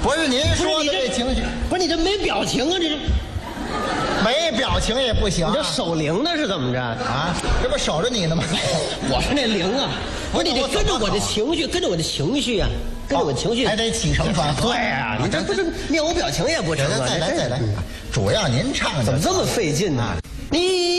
不是您说的这情绪， 不是你这没表情啊，这是没表情也不行、啊。 你这守灵呢是怎么着啊？这不守着你呢吗？ 我是那灵啊，不是你得跟着我的情绪，跟着我的情绪啊，跟着我的情绪， 还得起承转合。 对啊，你这不是面无表情也不成啊！ 再来，主要您唱怎么这么费劲呢？你。